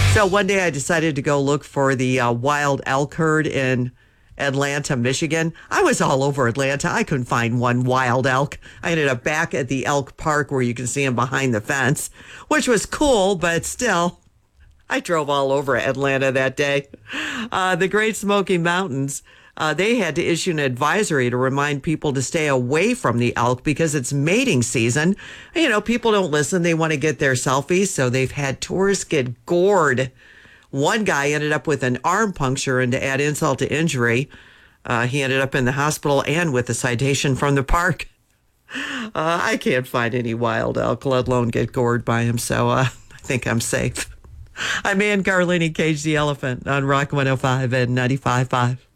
So one day I decided to go look for the wild elk herd in Atlanta, Michigan. I was all over Atlanta. I couldn't find one wild elk. I ended up back at the elk park where you can see them behind the fence, which was cool, but still, I drove all over Atlanta that day. The Great Smoky Mountains, they had to issue an advisory to remind people to stay away from the elk because it's mating season. You know, people don't listen. They want to get their selfies, so they've had tourists get gored. One guy ended up with an arm puncture, and to add insult to injury, he ended up in the hospital and with a citation from the park. I can't find any wild elk, let alone get gored by him, so I think I'm safe. I'm Ann Carlini, Cage the Elephant on Rock 105 and 95.5.